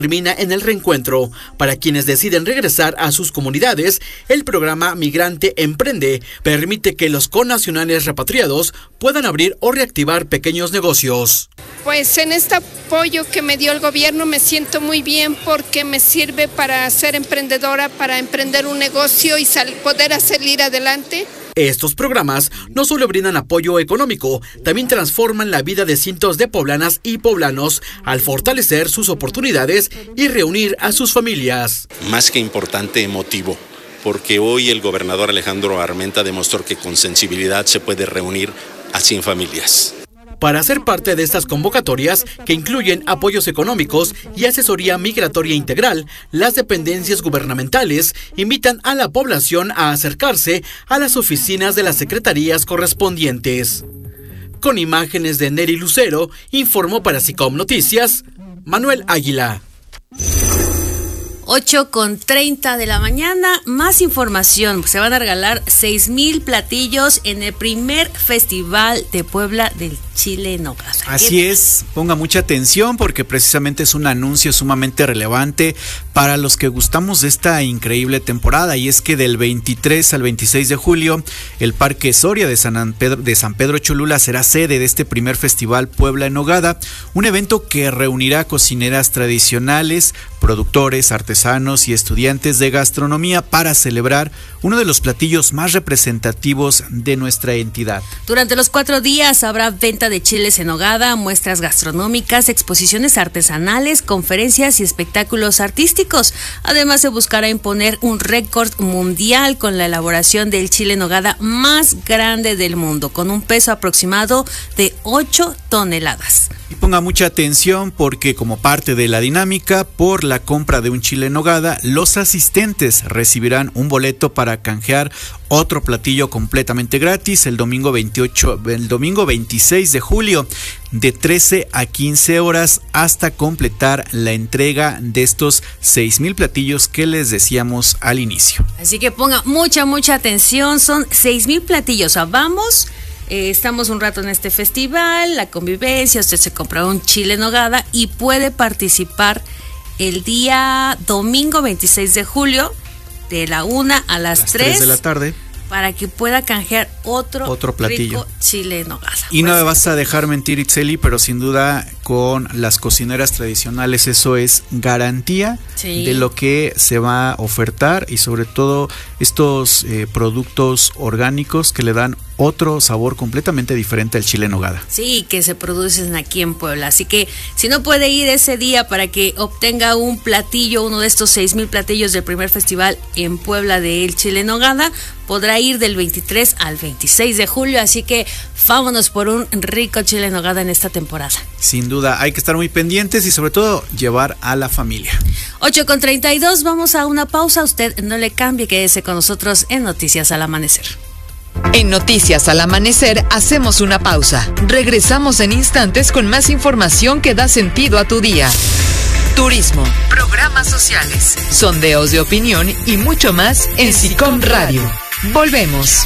Termina en el reencuentro. Para quienes deciden regresar a sus comunidades, el programa Migrante Emprende permite que los connacionales repatriados puedan abrir o reactivar pequeños negocios. Pues en este apoyo que me dio el gobierno me siento muy bien porque me sirve para ser emprendedora, para emprender un negocio y poder salir adelante. Estos programas no solo brindan apoyo económico, también transforman la vida de cientos de poblanas y poblanos al fortalecer sus oportunidades y reunir a sus familias. Más que importante, emotivo, porque hoy el gobernador Alejandro Armenta demostró que con sensibilidad se puede reunir a 100 familias. Para ser parte de estas convocatorias, que incluyen apoyos económicos y asesoría migratoria integral, las dependencias gubernamentales invitan a la población a acercarse a las oficinas de las secretarías correspondientes. Con imágenes de Neri Lucero, informó para SICOM Noticias, Manuel Águila. 8:30 de la mañana, más información. Se van a regalar 6,000 platillos en el primer Festival de Puebla del Chile en Nogada. Así es, ponga mucha atención porque precisamente es un anuncio sumamente relevante para los que gustamos de esta increíble temporada, y es que del 23 al 26 de julio el Parque Soria de San Pedro Cholula será sede de este primer Festival Puebla en Nogada, un evento que reunirá cocineras tradicionales, productores, artesanos y estudiantes de gastronomía para celebrar uno de los platillos más representativos de nuestra entidad. Durante los 4 días habrá venta de chiles en nogada, muestras gastronómicas, exposiciones artesanales, conferencias y espectáculos artísticos. Además, se buscará imponer un récord mundial con la elaboración del chile en nogada más grande del mundo, con un peso aproximado de 8 toneladas. Y ponga mucha atención porque como parte de la dinámica, por la compra de un chile en nogada, los asistentes recibirán un boleto para canjear otro platillo completamente gratis el domingo 26 de julio de 13 a 15 horas hasta completar la entrega de estos 6,000 platillos que les decíamos al inicio. Así que ponga mucha atención, son 6,000 platillos. Vamos. Estamos un rato en este festival, la convivencia, usted se compra un chile en nogada y puede participar el día domingo 26 de julio de la 1 a las 3 de la tarde para que pueda canjear otro platillo, rico chile en nogada. Y no me vas a dejar mentir, Itzeli, pero sin duda con las cocineras tradicionales eso es garantía de lo que se va a ofertar y sobre todo estos productos orgánicos que le dan otro sabor completamente diferente al chile en nogada. Sí, que se producen aquí en Puebla. Así que si no puede ir ese día para que obtenga un platillo, uno de estos 6,000 platillos del primer festival en Puebla del chile en nogada, podrá ir del 23 al 26 de julio. Así que vámonos por un rico chile en nogada en esta temporada. Sin duda, hay que estar muy pendientes y sobre todo llevar a la familia. 8:32, vamos a una pausa. Usted no le cambie, quédese con nosotros en Noticias al Amanecer. En Noticias al Amanecer hacemos una pausa. Regresamos en instantes con más información que da sentido a tu día. Turismo, programas sociales, sondeos de opinión y mucho más en SICOM Radio. Volvemos.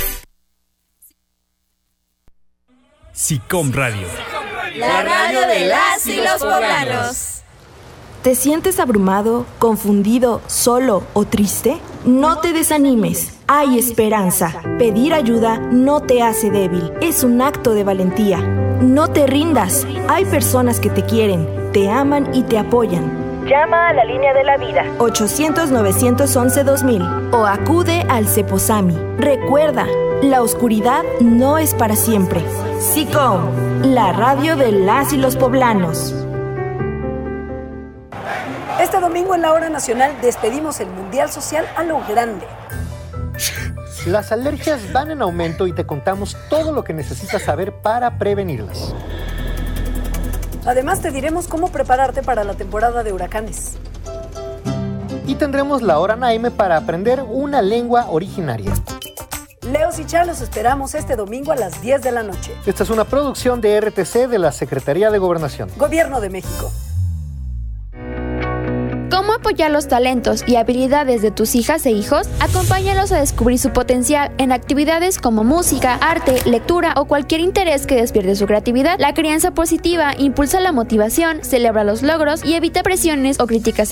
SICOM Radio. La radio de las y los poblanos. ¿Te sientes abrumado, confundido, solo o triste? No te desanimes, hay esperanza. Pedir ayuda no te hace débil, es un acto de valentía. No te rindas, hay personas que te quieren, te aman y te apoyan. Llama a la línea de la vida 800-911-2000 o acude al Ceposami. Recuerda, la oscuridad no es para siempre. SICOM, la radio de las y los poblanos. Este domingo en la Hora Nacional despedimos el Mundial Social a lo grande. Las alergias van en aumento y te contamos todo lo que necesitas saber para prevenirlas. Además te diremos cómo prepararte para la temporada de huracanes. Y tendremos la Hora Naime para aprender una lengua originaria. Leos y Char los esperamos este domingo a las 10 de la noche. Esta es una producción de RTC de la Secretaría de Gobernación. Gobierno de México. ¿Cómo apoyar los talentos y habilidades de tus hijas e hijos? Acompáñalos a descubrir su potencial en actividades como música, arte, lectura o cualquier interés que despierte su creatividad. La crianza positiva impulsa la motivación, celebra los logros y evita presiones o críticas